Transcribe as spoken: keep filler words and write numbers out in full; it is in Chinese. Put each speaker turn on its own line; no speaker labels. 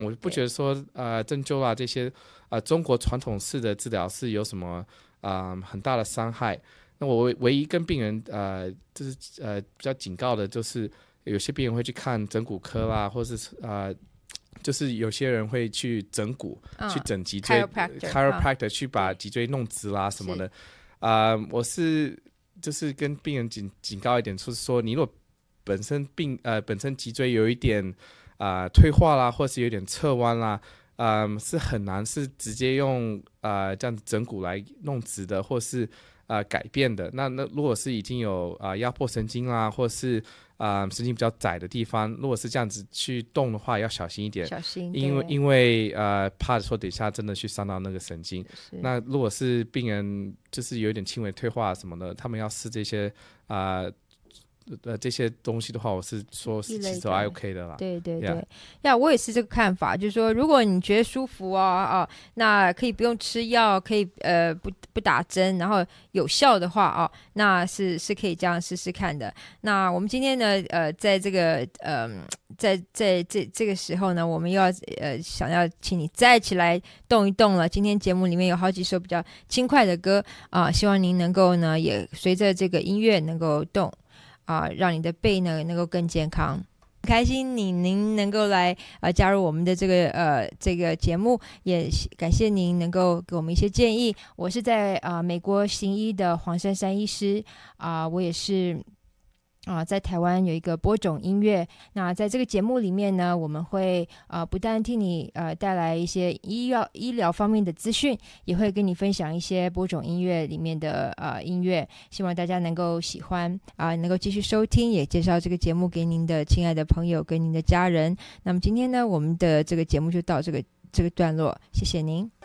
我不觉得说呃针灸啊这些呃中国传统式的治疗是有什么啊、呃、很大的伤害。那我唯唯一跟病人呃就是呃比较警告的就是，有些病人会去看整骨科啦，或是呃就是有些人会去整骨、嗯、去整脊椎
chiropractor,
chiropractor、嗯、去把脊椎弄直啦什么的。啊、呃，我是就是跟病人警警告一点，就是说你如果本身病呃本身脊椎有一点啊、呃、退化啦，或是有点侧弯啦，嗯、呃，是很难是直接用呃这样子整骨来弄直的，或是呃改变的。那那如果是已经有啊、呃、压迫神经啦，或是啊、呃、神经比较窄的地方，如果是这样子去动的话，要小心一点，
小心，
因为因为呃怕说等一下真的去伤到那个神经。那如果是病人就是有点轻微退化什么的，他们要试这些啊。呃呃，这些东西的话，我是说其实都还 OK 的啦。
对对对，呀、yeah. yeah, 我也是这个看法，就是说，如果你觉得舒服啊啊，那可以不用吃药，可以呃不不打针，然后有效的话啊，那是是可以这样试试看的。那我们今天呢，呃，在这个呃，在在这这个时候呢，我们又要呃想要请你再起来动一动了。今天节目里面有好几首比较轻快的歌啊，希望您能够呢也随着这个音乐能够动。啊，让你的背呢能够更健康。很开心你您能够来呃加入我们的这个呃这个节目，也感谢您能够给我们一些建议。我是在啊、呃、美国行医的黄珊珊医师啊、呃，我也是。啊，在台湾有一个播种音乐，那在这个节目里面呢，我们会呃不但替你呃带来一些医药医疗方面的资讯，也会跟你分享一些播种音乐里面的呃音乐，希望大家能够喜欢啊、呃，能够继续收听，也介绍这个节目给您的亲爱的朋友跟您的家人。那么今天呢，我们的这个节目就到这个这个段落，谢谢您。